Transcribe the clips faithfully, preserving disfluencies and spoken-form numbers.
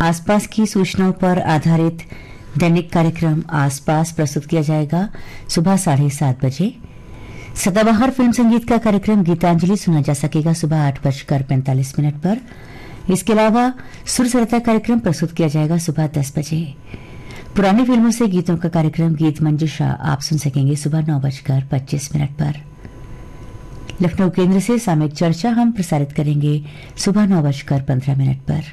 आसपास की सूचनाओं पर आधारित दैनिक कार्यक्रम आसपास प्रस्तुत किया जाएगा सुबह साढ़े सात बजे। सदाबहार फिल्म संगीत का कार्यक्रम गीतांजलि सुना जा सकेगा सुबह आठ बजकर पैंतालीस मिनट पर। इसके अलावा सुर सरिता कार्यक्रम प्रस्तुत किया जाएगा सुबह दस बजे। पुरानी फिल्मों से गीतों का कार्यक्रम गीत मंजूषा आप सुन सकेंगे सुबह नौ बजकर पच्चीस मिनट पर। लखनऊ केंद्र से सामयिक चर्चा हम प्रसारित करेंगे सुबह नौ बजकर पंद्रह मिनट पर।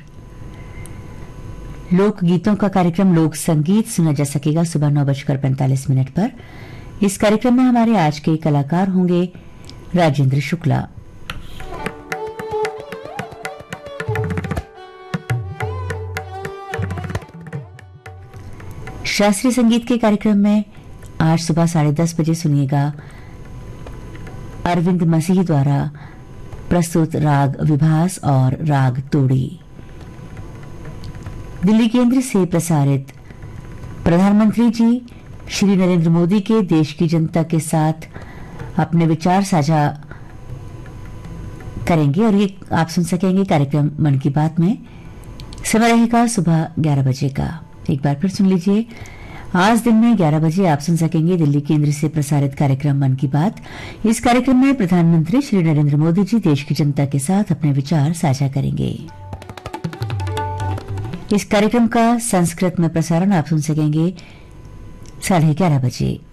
लोक गीतों का कार्यक्रम लोक संगीत सुना जा सकेगा सुबह नौ बजकर पैंतालीस मिनट पर। इस कार्यक्रम में हमारे आज के कलाकार होंगे राजेंद्र शुक्ला। शास्त्रीय संगीत के कार्यक्रम में आज सुबह साढ़े दस बजे सुनिएगा अरविंद मसीह द्वारा प्रस्तुत राग विभास और राग तोड़ी। दिल्ली केंद्र से प्रसारित प्रधानमंत्री जी श्री नरेंद्र मोदी के देश की जनता के साथ अपने विचार साझा करेंगे और ये आप सुन सकेंगे कार्यक्रम मन की बात में। समय रहेगा सुबह ग्यारह बजे का। एक बार फिर सुन लीजिए, आज दिन में ग्यारह बजे आप सुन सकेंगे दिल्ली केंद्र से प्रसारित कार्यक्रम मन की बात। इस कार्यक्रम में प्रधानमंत्री श्री नरेंद्र मोदी जी देश की जनता के साथ अपने विचार साझा करेंगे। इस कार्यक्रम का संस्कृत में प्रसारण आप सुन सकेंगे साढ़े ग्यारह बजे।